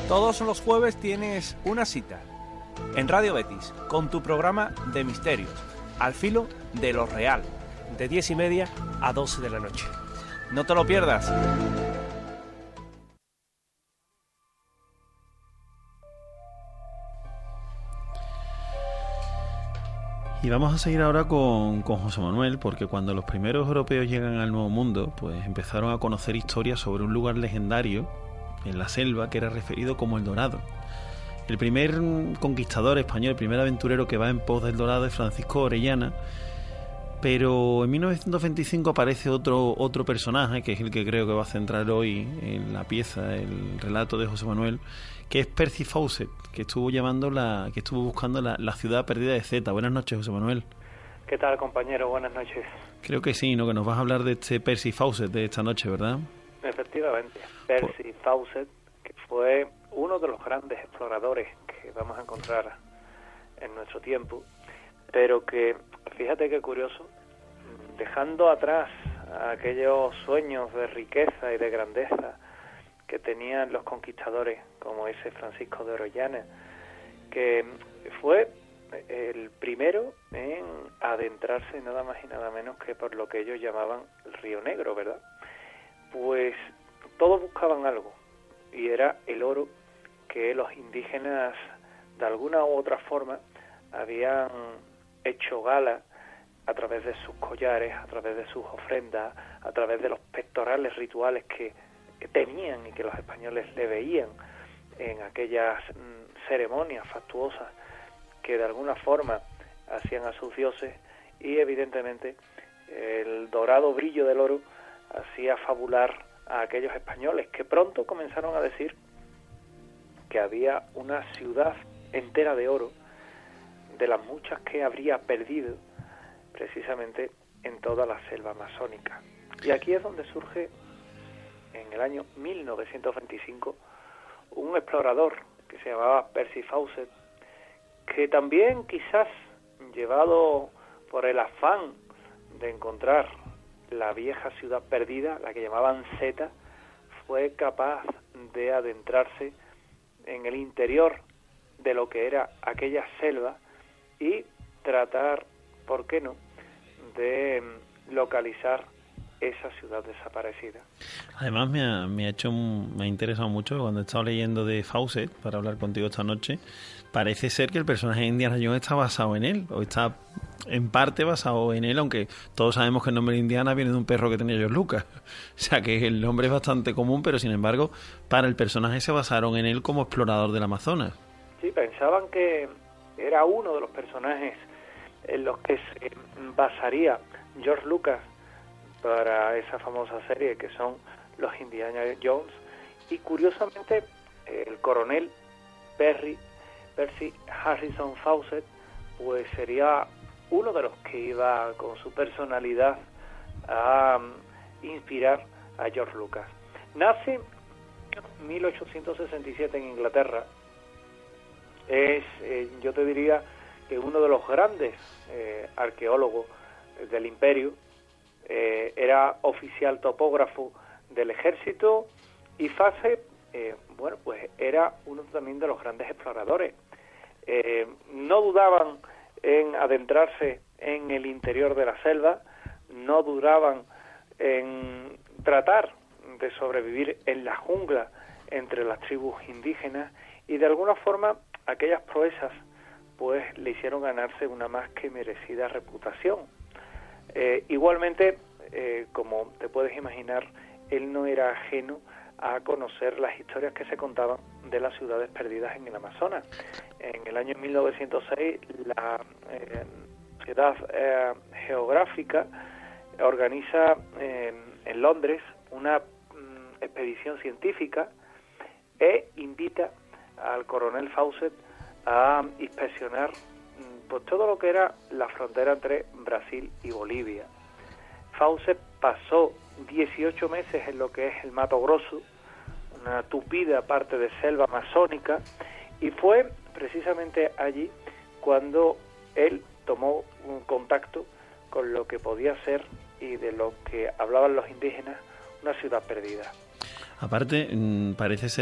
Todos los jueves tienes una cita en Radio Betis con tu programa de misterios, Al filo de lo real, de 10:30 a 12 de la noche. No te lo pierdas. Y vamos a seguir ahora con José Manuel, porque cuando los primeros europeos llegan al Nuevo Mundo, pues empezaron a conocer historias sobre un lugar legendario en la selva que era referido como El Dorado. El primer conquistador español, el primer aventurero que va en pos del Dorado es Francisco Orellana, pero en 1925 aparece otro personaje, que es el que creo que va a centrar hoy en la pieza, el relato de José Manuel, que es Percy Fawcett, que estuvo buscando la ciudad perdida de Zeta. Buenas noches, José Manuel. ¿Qué tal, compañero? Buenas noches. Creo que sí, ¿no? Que nos vas a hablar de este Percy Fawcett de esta noche, ¿verdad? Efectivamente, Percy Fawcett, que fue uno de los grandes exploradores que vamos a encontrar en nuestro tiempo, pero que, fíjate qué curioso, dejando atrás aquellos sueños de riqueza y de grandeza que tenían los conquistadores, como ese Francisco de Orellana, que fue el primero en adentrarse nada más y nada menos que por lo que ellos llamaban el Río Negro, ¿verdad? Pues todos buscaban algo, y era el oro que los indígenas de alguna u otra forma habían hecho gala a través de sus collares, a través de sus ofrendas, a través de los pectorales rituales que tenían y que los españoles le veían en aquellas ceremonias fastuosas que de alguna forma hacían a sus dioses, y evidentemente el dorado brillo del oro hacía fabular a aquellos españoles, que pronto comenzaron a decir que había una ciudad entera de oro, de las muchas que habría perdido precisamente en toda la selva amazónica. Y aquí es donde surge, en el año 1925, un explorador que se llamaba Percy Fawcett, que también, quizás llevado por el afán de encontrar la vieja ciudad perdida, la que llamaban Zeta, fue capaz de adentrarse en el interior de lo que era aquella selva y tratar, ¿por qué no?, de localizar esa ciudad desaparecida. Además me ha interesado mucho cuando he estado leyendo de Fawcett para hablar contigo esta noche. Parece ser que el personaje de Indiana Jones está basado en él, o está en parte basado en él, aunque todos sabemos que el nombre de Indiana viene de un perro que tenía George Lucas. O sea que el nombre es bastante común, pero sin embargo para el personaje se basaron en él como explorador del Amazonas. Sí, pensaban que era uno de los personajes en los que se basaría George Lucas para esa famosa serie que son los Indiana Jones, y curiosamente el coronel Percy Harrison Fawcett pues sería uno de los que iba con su personalidad a inspirar a George Lucas. Nace en 1867 en Inglaterra. Es, yo te diría que uno de los grandes arqueólogos del imperio. Era oficial topógrafo del ejército, y Fawcett, bueno, pues era uno también de los grandes exploradores. No dudaban en adentrarse en el interior de la selva, no dudaban en tratar de sobrevivir en la jungla entre las tribus indígenas, y de alguna forma aquellas proezas pues le hicieron ganarse una más que merecida reputación. Igualmente, como te puedes imaginar, él no era ajeno a conocer las historias que se contaban de las ciudades perdidas en el Amazonas. En el año 1906, la Sociedad Geográfica organiza en Londres una expedición científica e invita al coronel Fawcett a inspeccionar pues todo lo que era la frontera entre Brasil y Bolivia. Fawcett pasó 18 meses en lo que es el Mato Grosso, una tupida parte de selva amazónica, y fue precisamente allí cuando él tomó un contacto con lo que podía ser, y de lo que hablaban los indígenas, una ciudad perdida. Aparte, parece ser